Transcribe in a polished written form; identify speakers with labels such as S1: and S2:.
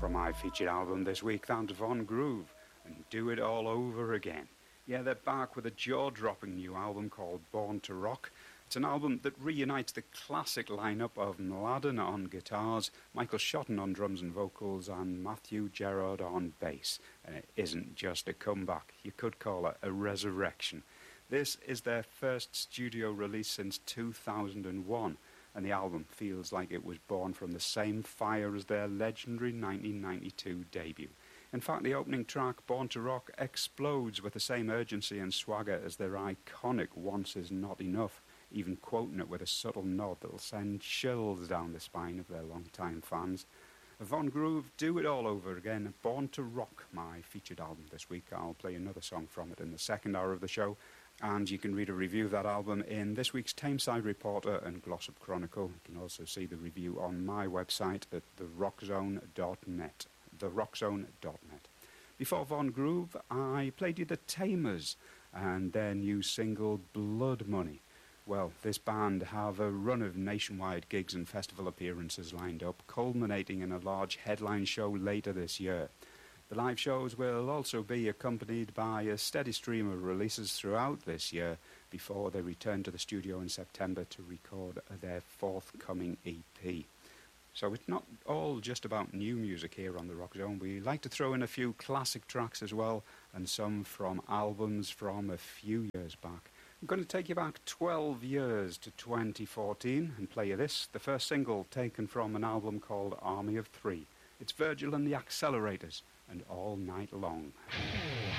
S1: From my featured album this week, that's Von Groove and Do It All Over Again. Yeah, they're back with a jaw-dropping new album called Born to Rock. It's an album that reunites the classic lineup of Mladen on guitars, Michael Shotton on drums and vocals, and Matthew Gerard on bass. And it isn't just a comeback, you could call it a resurrection. This is their first studio release since 2001, and the album feels like it was born from the same fire as their legendary 1992 debut. In fact, the opening track, Born to Rock, explodes with the same urgency and swagger as their iconic Once Is Not Enough, even quoting it with a subtle nod that'll send chills down the spine of their long-time fans. Von Groove, Do It All Over Again, Born to Rock, my featured album this week. I'll play another song from it in the second hour of the show, and you can read a review of that album in this week's Tameside Reporter and Glossop Chronicle. You can also see the review on my website at therockzone.net. therockzone.net. Before Von Groove, I played you the Tamers and their new single Blood Money. Well, this band have a run of nationwide gigs and festival appearances lined up, culminating in a large headline show later this year. The live shows will also be accompanied by a steady stream of releases throughout this year before they return to the studio in September to record their forthcoming EP. So it's not all just about new music here on the Rock Zone. We like to throw in a few classic tracks as well, and some from albums from a few years back. I'm going to take you back 12 years to 2014 and play you this, the first single taken from an album called Army of Three. It's Virgil and the Accelerators and All Night Long.